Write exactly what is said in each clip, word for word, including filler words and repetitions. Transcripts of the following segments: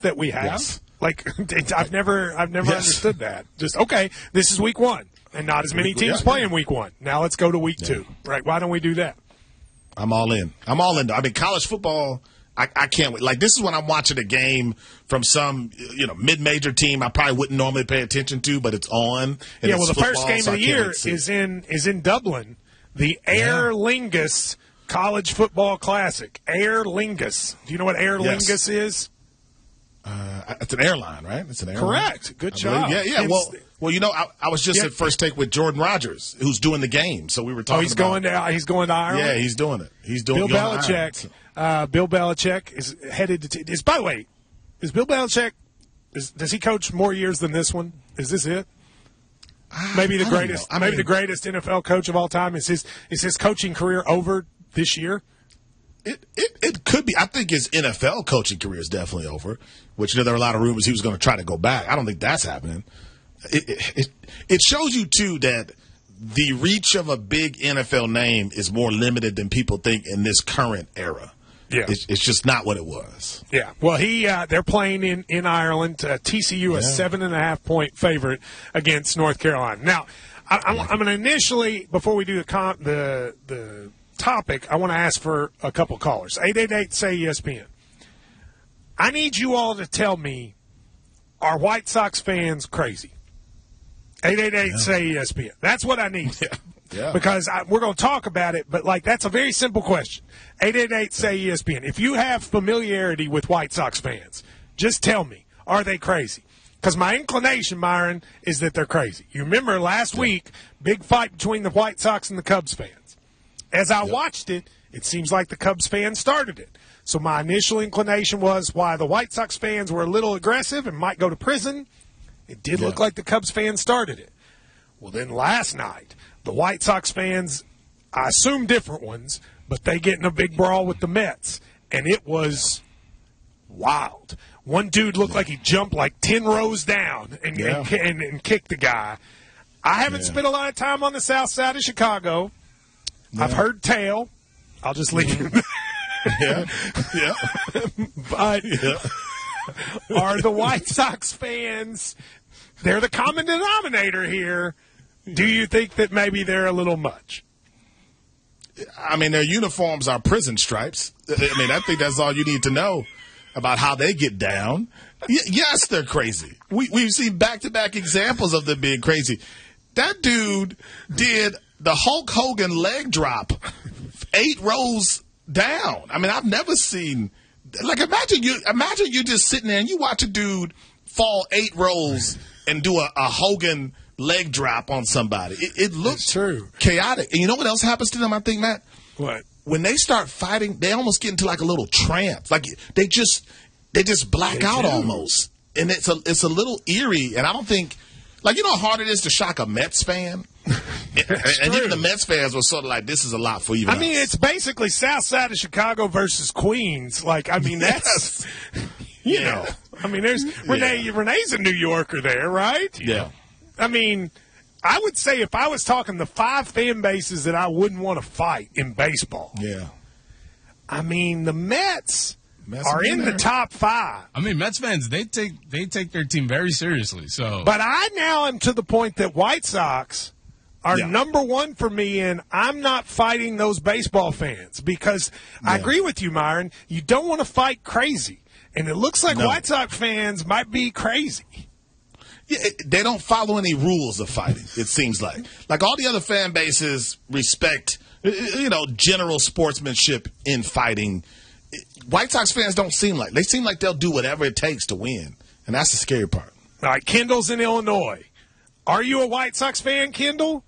that we have? Yes. Like, I've never, I've never Yes. understood that. Just okay, this is week one, and not as many teams Yeah. playing week one. Now let's go to week Yeah. two, right? Why don't we do that? I'm all in. I'm all in. I mean, college football, I, I can't wait. Like, this is when I'm watching a game from some, you know, mid-major team I probably wouldn't normally pay attention to, but it's on. And Yeah, it's well, the football, first game so of I the can't year wait to see is it. in is in Dublin, the Aer Lingus College Football Classic. Aer Lingus. Do you know what Aer Yes. Lingus is? Uh, it's an airline, right? It's an airline. Correct. Good I job. believe. Yeah, yeah. Hence Well, the- well, you know, I, I was just Yeah. at First Take with Jordan Rogers, who's doing the game. So we were talking Oh, he's about, going to he's going to Ireland. Yeah, he's doing it. He's doing Bill going to Ireland. Belichick. Uh, Bill Belichick is headed to. T- is by the way, is Bill Belichick? Is, does he coach more years than this one? Is this it? Maybe the I don't greatest. know. I maybe mean- the greatest N F L coach of all time. Is his is his coaching career over this year? It, it it could be. I think his N F L coaching career is definitely over. Which, you know, there were a lot of rumors he was going to try to go back. I don't think that's happening. It, it it it shows you too that the reach of a big N F L name is more limited than people think in this current era. Yeah. It's, it's just not what it was. Yeah. Well, he uh, they're playing in in Ireland. Uh, T C U a Yeah. seven and a half point favorite against North Carolina. Now, I, I'm, I'm going to initially before we do the con- the the topic, I want to ask for a couple callers. eight eight eight say E S P N. I need you all to tell me, are White Sox fans crazy? eight eight eight say E S P N. That's what I need. Yeah. Yeah. Because I, we're going to talk about it, but like that's a very simple question. eight eight eight say E S P N. If you have familiarity with White Sox fans, just tell me, are they crazy? Because my inclination, Myron, is that they're crazy. You remember last week, big fight between the White Sox and the Cubs fans. As I Yep. watched it, it seems like the Cubs fans started it. So my initial inclination was why the White Sox fans were a little aggressive and might go to prison. It did Yeah. look like the Cubs fans started it. Well, then last night, the White Sox fans, I assume different ones, but they get in a big brawl with the Mets, and it was wild. One dude looked like he jumped like ten rows down and, Yeah. and, and, and kicked the guy. I haven't Yeah. spent a lot of time on the south side of Chicago. I've heard tale. I'll just leave it. Yeah. Yeah. But Yeah. are the White Sox fans, they're the common denominator here. Do you think that maybe they're a little much? I mean, their uniforms are prison stripes. I mean, I think that's all you need to know about how they get down. Y- yes, they're crazy. We, we've seen back-to-back examples of them being crazy. That dude did the Hulk Hogan leg drop eight rows down. I mean, I've never seen – like, imagine you imagine you just sitting there and you watch a dude fall eight rows and do a, a Hogan – leg drop on somebody. It, it looks That's true. chaotic. And you know what else happens to them, I think, Matt? What? When they start fighting, they almost get into like a little trance. Like they just they just black They out do. almost. And it's a it's a little eerie. And I don't think like you know how hard it is to shock a Mets fan? and and even the Mets fans were sort of like, this is a lot for even I mean, us. it's basically south side of Chicago versus Queens. Like, I mean, that's, you Yeah. know, I mean, there's Renee, Renee's a New Yorker there, right? Yeah. I mean, I would say if I was talking the five fan bases that I wouldn't want to fight in baseball, Yeah. I mean, the Mets, Mets are are in in the there. top five. I mean, Mets fans, they take they take their team very seriously. So, But I now am to the point that White Sox are Yeah. number one for me, and I'm not fighting those baseball fans because I Yeah. agree with you, Myron. You don't want to fight crazy. And it looks like No. White Sox fans might be crazy. Yeah, it, they don't follow any rules of fighting, it seems like. Like all the other fan bases respect, you know, general sportsmanship in fighting. White Sox fans don't seem like. They seem like they'll do whatever it takes to win. And that's the scary part. All right, Kendall's in Illinois. Are you a White Sox fan, Kendall?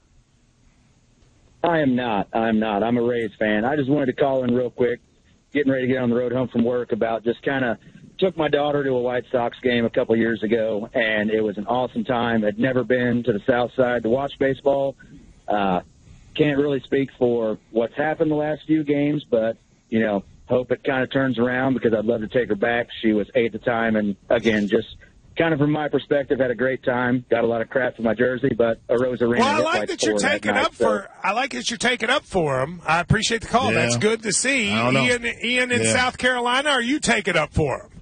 I am not. I'm not. I'm a Rays fan. I just wanted to call in real quick, getting ready to get on the road home from work, about just kind of took my daughter to a White Sox game a couple years ago, and it was an awesome time. I'd never been to the South Side to watch baseball. Uh, can't really speak for what's happened the last few games, but, you know, hope it kind of turns around because I'd love to take her back. She was eight at the time, and, again, just kind of from my perspective, had a great time. Got a lot of crap for my jersey, but Arose Arena. Well, I hit like like that you're four that taking night, up so- for. I like that you're taking up for him. I appreciate the call. Yeah. That's good to see. I don't know. Ian, Ian in Yeah. South Carolina, are you taking up for him?